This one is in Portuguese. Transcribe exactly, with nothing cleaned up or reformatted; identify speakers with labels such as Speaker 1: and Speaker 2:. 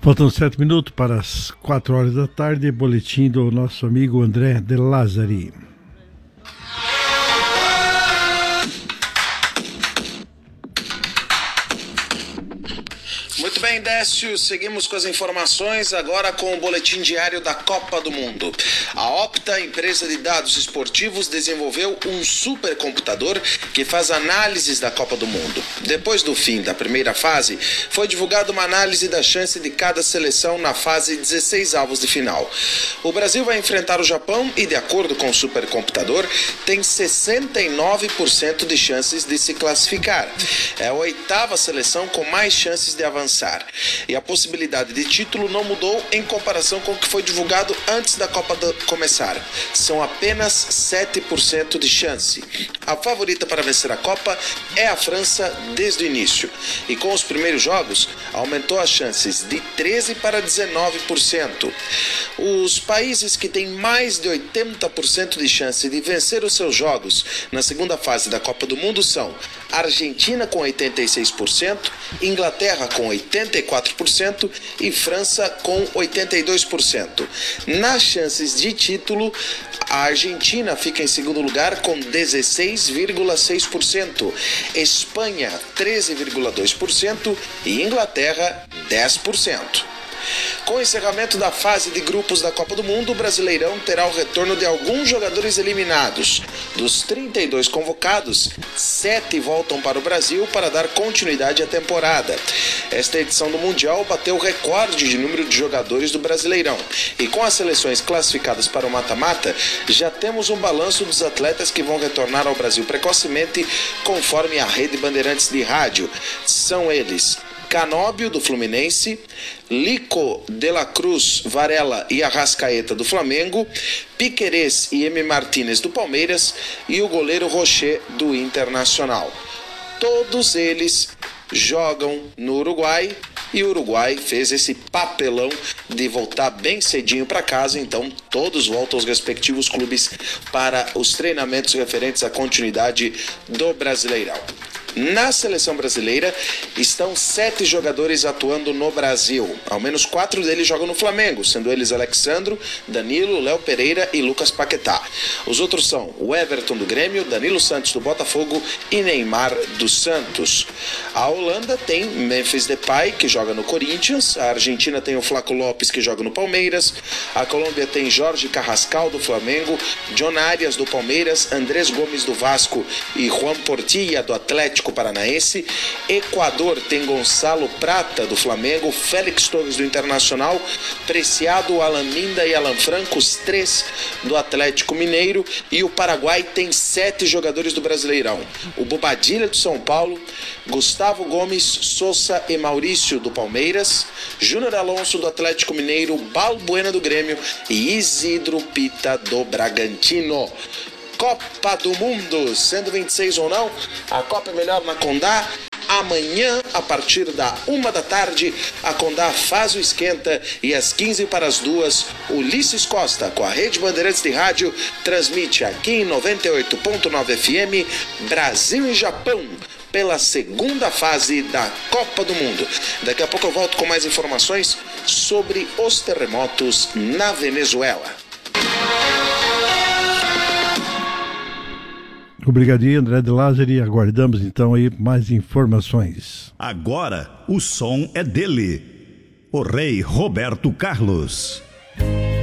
Speaker 1: Faltam sete minutos para as quatro horas da tarde, boletim do nosso amigo André de Lázari.
Speaker 2: Muito bem, Décio, seguimos com as informações, agora com o boletim diário da Copa do Mundo. A Opta, empresa de dados esportivos, desenvolveu um supercomputador que faz análises da Copa do Mundo. Depois do fim da primeira fase, foi divulgada uma análise da chance de cada seleção na fase dezesseis avos de final. O Brasil vai enfrentar o Japão e, de acordo com o supercomputador, tem sessenta e nove por cento de chances de se classificar. É a oitava seleção com mais chances de avançar. E a possibilidade de título não mudou em comparação com o que foi divulgado antes da Copa do... começar. São apenas sete por cento de chance. A favorita para vencer a Copa é a França desde o início. E com os primeiros jogos, aumentou as chances de treze para dezenove por cento. Os países que têm mais de oitenta por cento de chance de vencer os seus jogos na segunda fase da Copa do Mundo são Argentina com oitenta e seis por cento, Inglaterra com oitenta e quatro por cento e França com oitenta e dois por cento. Nas chances de título, a Argentina fica em segundo lugar com dezesseis vírgula seis por cento, Espanha treze vírgula dois por cento e Inglaterra dez por cento. Com o encerramento da fase de grupos da Copa do Mundo, o Brasileirão terá o retorno de alguns jogadores eliminados. Dos trinta e dois convocados, sete voltam para o Brasil para dar continuidade à temporada. Esta edição do Mundial bateu o recorde de número de jogadores do Brasileirão. E com as seleções classificadas para o mata-mata, já temos um balanço dos atletas que vão retornar ao Brasil precocemente, conforme a Rede Bandeirantes de Rádio. São eles: Canóbio, do Fluminense, Lico, De La Cruz, Varela e Arrascaeta, do Flamengo, Piquerez e M. Martínez, do Palmeiras, e o goleiro Rocher, do Internacional. Todos eles jogam no Uruguai, e o Uruguai fez esse papelão de voltar bem cedinho para casa, então todos voltam aos respectivos clubes para os treinamentos referentes à continuidade do Brasileirão. Na seleção brasileira estão sete jogadores atuando no Brasil. Ao menos quatro deles jogam no Flamengo, sendo eles Alexandro, Danilo, Léo Pereira e Lucas Paquetá. Os outros são o Everton do Grêmio, Danilo Santos do Botafogo e Neymar do Santos. A Holanda tem Memphis Depay, que joga no Corinthians. A Argentina tem o Flaco Lopes, que joga no Palmeiras. A Colômbia tem Jorge Carrascal do Flamengo, John Arias do Palmeiras, Andrés Gomes do Vasco e Juan Portilla do Atlético Paranaense. Equador tem Gonçalo Prata do Flamengo, Félix Torres do Internacional, Preciado, Alan Minda e Alan Franco, os três do Atlético Mineiro. E o Paraguai tem sete jogadores do Brasileirão: o Bobadilha do São Paulo, Gustavo Gomes, Sousa e Maurício do Palmeiras, Júnior Alonso do Atlético Mineiro, Balbuena do Grêmio e Isidro Pita do Bragantino. Copa do Mundo, sendo vinte e seis ou não, a Copa é melhor na Condá. Amanhã, a partir da uma da tarde, a Condá faz o esquenta e às quinze para as duas, Ulisses Costa, com a Rede Bandeirantes de Rádio, transmite aqui em noventa e oito ponto nove F M, Brasil e Japão, pela segunda fase da Copa do Mundo. Daqui a pouco eu volto com mais informações sobre os terremotos na Venezuela.
Speaker 1: Obrigado, André de Lázari. Aguardamos então aí mais informações.
Speaker 3: Agora o som é dele, o rei Roberto Carlos.